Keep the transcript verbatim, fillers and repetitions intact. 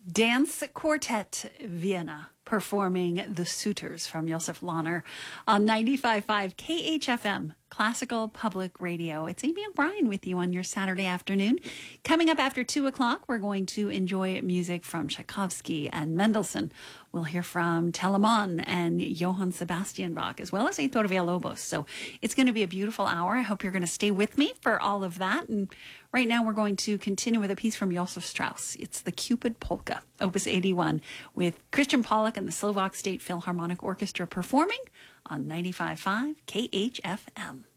Dance Quartet Vienna performing The Suitors from Josef Lahner on ninety-five point five K H F M, Classical Public Radio. It's Amy O'Brien with you on your Saturday afternoon. Coming up after two o'clock, we're going to enjoy music from Tchaikovsky and Mendelssohn. We'll hear from Telemann and Johann Sebastian Bach, as well as Heitor Villalobos. So it's going to be a beautiful hour. I hope you're going to stay with me for all of that. And right now we're going to continue with a piece from Josef Strauss. It's the Cupid Polka, Opus eighty-one, with Christian Pollock and the Slovak State Philharmonic Orchestra performing on ninety-five point five K H F M.